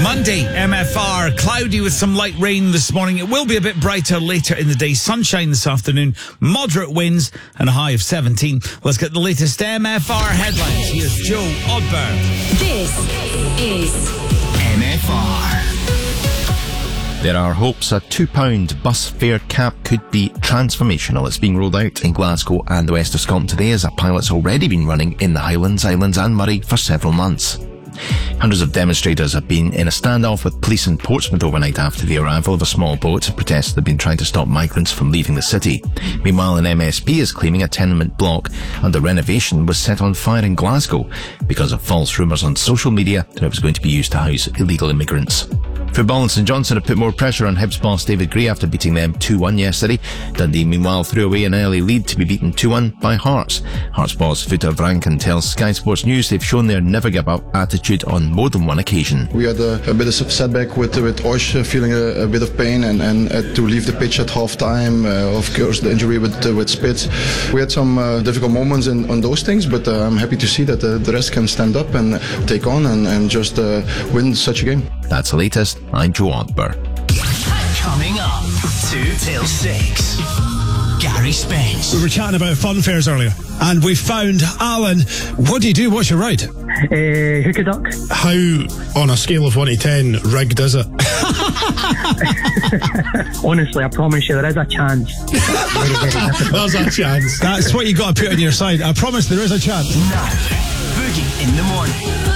Monday, MFR, cloudy with some light rain this morning. It will be a bit brighter later in the day. Sunshine this afternoon, moderate winds and a high of 17. Let's get the latest MFR headlines. Here's Joe Odberg. This is MFR. There are hopes a £2 bus fare cap could be transformational. It's being rolled out in Glasgow and the west of Scotland today as a pilot's already been running in the Highlands, Islands and Moray for several months. Hundreds of demonstrators have been in a standoff with police in Portsmouth overnight after the arrival of a small boat. Protesters have been trying to stop migrants from leaving the city. Meanwhile, an MSP is claiming a tenement block under renovation was set on fire in Glasgow because of false rumours on social media that it was going to be used to house illegal immigrants. Football and St Johnstone have put more pressure on Hibs boss David Gray after beating them 2-1 yesterday. Dundee, meanwhile, threw away an early lead to be beaten 2-1 by Hearts. Hearts boss Futa Vranken tells Sky Sports News they've shown their never-give-up attitude on more than one occasion. We had a bit of setback with Osh feeling a bit of pain and to leave the pitch at half-time. Of course, the injury with Spitz. We had some difficult moments on those things, but I'm happy to see that the rest can stand up and take on and just win such a game. That's the latest. I'm Joe Odberg. Coming up, 2 till 6. Gary Spence. We were chatting about fun fairs earlier, and we found Alan. What do you do? What's your ride? Hookah duck. How, on a scale of 1 to 10, rigged is it? Honestly, I promise you, there is a chance. There's a chance. That's what you got to put on your side. I promise there is a chance. Now, Boogie in the morning.